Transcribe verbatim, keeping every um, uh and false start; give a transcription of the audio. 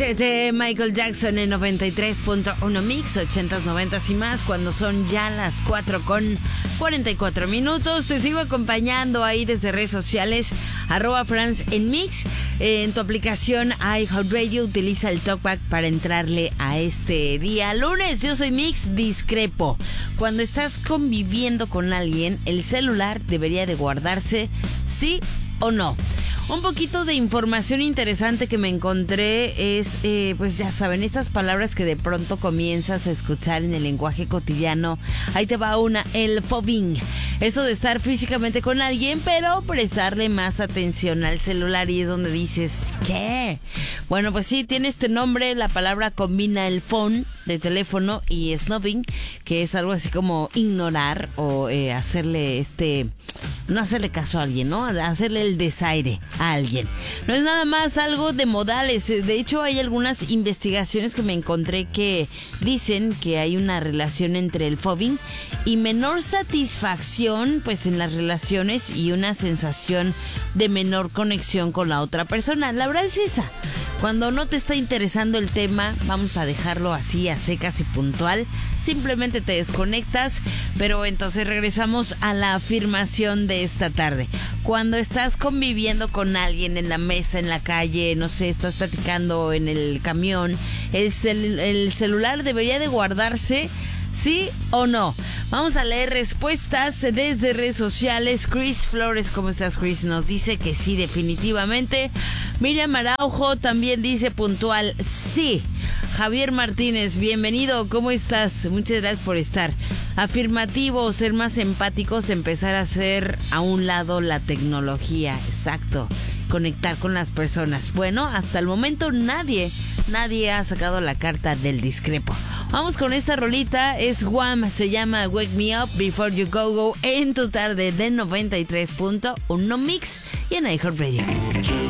De Michael Jackson en noventa y tres punto uno Mix, ochentas, noventas y más, cuando son ya las cuatro con cuarenta y cuatro minutos. Te sigo acompañando ahí desde redes sociales, arroba France en Mix. En tu aplicación iHeartRadio utiliza el talkback para entrarle a este día lunes. Yo soy Mix Discrepo. Cuando estás conviviendo con alguien, el celular debería de guardarse, ¿sí o no? Un poquito de información interesante que me encontré es, eh, pues ya saben, estas palabras que de pronto comienzas a escuchar en el lenguaje cotidiano. Ahí te va una, el phobing. Eso de estar físicamente con alguien, pero prestarle más atención al celular, y es donde dices, ¿qué? Bueno, pues sí, tiene este nombre. La palabra combina el phone de teléfono y snobbing, que es algo así como ignorar o eh, hacerle este... no hacerle caso a alguien, ¿no? Hacerle el desaire a alguien. No es nada más algo de modales. De hecho, hay algunas investigaciones que me encontré que dicen que hay una relación entre el phobing y menor satisfacción, pues, en las relaciones, y una sensación de menor conexión con la otra persona. La verdad es esa. Cuando no te está interesando el tema, vamos a dejarlo así, a secas y puntual. Simplemente te desconectas, pero entonces regresamos a la afirmación de esta tarde. Cuando estás conviviendo con alguien en la mesa, en la calle, no sé, estás platicando en el camión, el, cel- el celular debería de guardarse, ¿sí o no? Vamos a leer respuestas desde redes sociales. Chris Flores, ¿cómo estás, Chris? Nos dice que sí, definitivamente. Miriam Araujo también dice puntual, sí. Javier Martínez, bienvenido, ¿cómo estás? Muchas gracias por estar. Afirmativo, ser más empáticos, empezar a hacer a un lado la tecnología, exacto. Conectar con las personas. Bueno, hasta el momento nadie, nadie ha sacado la carta del discrepo. Vamos con esta rolita, es Wham, se llama Wake Me Up Before You Go Go, en tu tarde de noventa y tres punto uno Mix y en iHeartRadio.